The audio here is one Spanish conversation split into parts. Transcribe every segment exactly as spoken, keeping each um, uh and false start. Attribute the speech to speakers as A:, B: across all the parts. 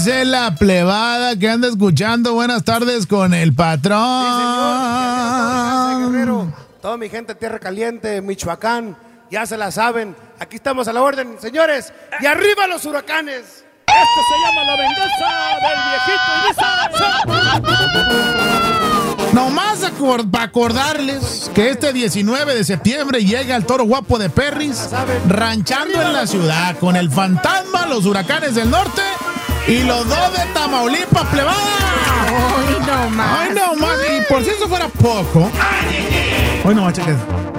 A: Dice la plebada que anda escuchando. Buenas tardes con el patrón.
B: Sí, señor. Guerrero, toda mi gente de Tierra Caliente, Michoacán, ya se la saben. Aquí estamos a la orden, señores. Y arriba los huracanes.
C: Esto se llama la venganza del viejito y
A: Nomás acor- para acordarles que este diecinueve de septiembre llega el Toro Guapo de Perris, ranchando en la ciudad con el fantasma, los huracanes del norte y los dos de Tamaulipas, plebada.
D: Hoy no más.
A: Ay, no más. Y por si eso fuera poco. Hoy no más, cheques.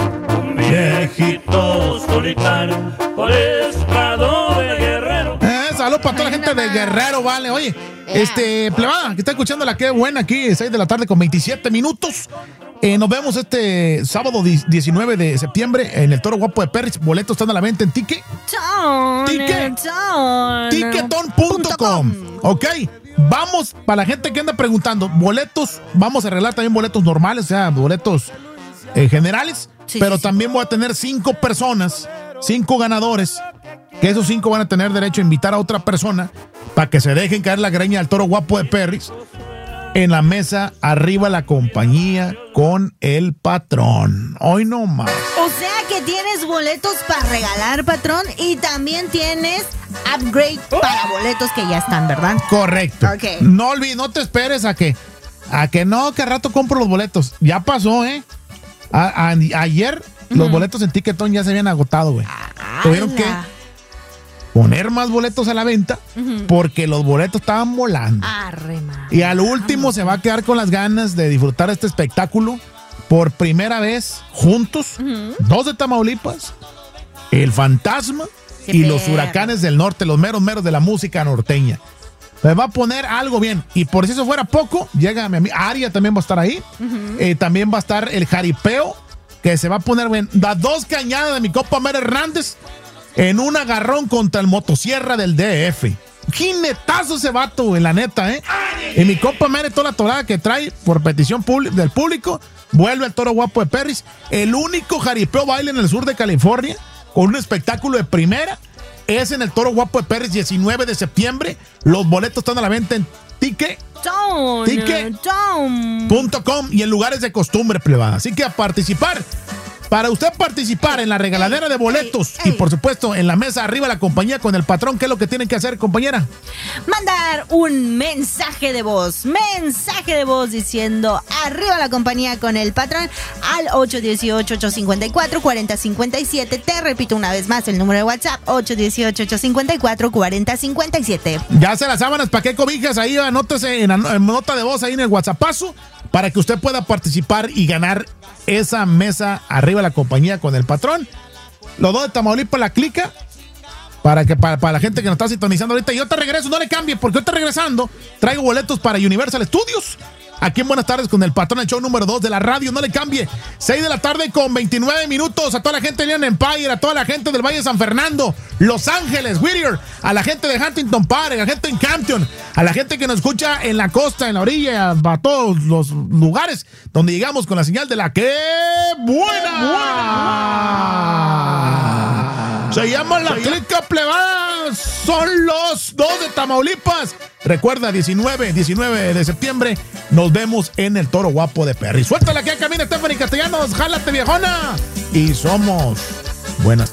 C: viejito solitario por estado de Guerrero.
A: Eh, saludos para toda la gente de Guerrero, vale. Oye, este, plebada, que está escuchando la que buena aquí, seis de la tarde con veintisiete minutos. Eh, nos vemos este sábado diecinueve de septiembre en el Toro Guapo de Perris. Boletos están a la venta en Ticket. Ticket. Ticketon punto com. Ok. Vamos, para la gente que anda preguntando, boletos, vamos a arreglar también boletos normales, o sea, boletos eh, generales. Sí, pero sí, también voy a tener cinco personas, cinco ganadores, que esos cinco van a tener derecho a invitar a otra persona para que se dejen caer la greña del Toro Guapo de Perris en la mesa arriba la compañía con el patrón. Hoy no más.
D: O sea que tienes boletos para regalar, patrón, y también tienes upgrade para boletos que ya están, ¿verdad?
A: Correcto.
D: Okay.
A: No olvides, no te esperes a que, a que no, que al rato compro los boletos. Ya pasó, ¿eh? A, a, ayer uh-huh. los boletos en Ticketon ya se habían agotado, güey. Tuvieron que poner más boletos a la venta uh-huh. porque los boletos estaban volando.
D: Arre,
A: y al último se va a quedar con las ganas de disfrutar este espectáculo por primera vez juntos, uh-huh. dos de Tamaulipas, el fantasma Qué y perro. Los huracanes del norte, los meros meros de la música norteña. Me va a poner algo bien. Y por si eso fuera poco, llega mi amiga Aria, también va a estar ahí. Uh-huh. Eh, también va a estar el jaripeo, que se va a poner bien. Las dos cañadas de mi compa Mer Hernández en un agarrón contra el motosierra del D F. Jinetazo ese vato, en la neta, ¿eh? Y mi compa Mer, toda la torada que trae por petición pública, del público, vuelve al Toro Guapo de Perris. El único jaripeo baile en el sur de California, con un espectáculo de primera. Es en el Toro Guapo de Perris, diecinueve de septiembre. Los boletos están a la venta en Ticket. Ticket punto com y en lugares de costumbre, plebada. Así que a participar. Para usted participar en la regaladera de boletos ey, ey. y por supuesto en la mesa arriba la compañía con el patrón, ¿qué es lo que tienen que hacer, compañera?
D: Mandar un mensaje de voz, mensaje de voz diciendo arriba la compañía con el patrón al ocho uno ocho, ocho cinco cuatro, cuatro cero cinco siete. Te repito una vez más el número de WhatsApp, ocho uno ocho, ocho cinco cuatro, cuatro cero cinco siete.
A: Ya se las sábanas, ¿para qué cobijas? Ahí anótese en, en nota de voz ahí en el WhatsAppazo para que usted pueda participar y ganar esa mesa arriba la compañía con el patrón. Los dos de Tamaulipas, la clica. Para que para, para la gente que nos está sintonizando ahorita. Yo te regreso, no le cambie, porque yo te regresando. Traigo boletos para Universal Studios. Aquí en Buenas Tardes con el patrón, el show número dos de la radio. No le cambie. seis de la tarde con veintinueve minutos. A toda la gente de Inland Empire, a toda la gente del Valle de San Fernando, Los Ángeles, Whittier, a la gente de Huntington Park, a la gente en Campton, a la gente que nos escucha en la costa, en la orilla, a todos los lugares donde llegamos con la señal de la que buena. buena. Se llama la clica plebada. Son los dos de Tamaulipas. Recuerda, diecinueve de septiembre nos vemos en el Toro Guapo de Perris. Suéltala que camina Stephanie Castellanos. Jálate, viejona. Y somos buenas.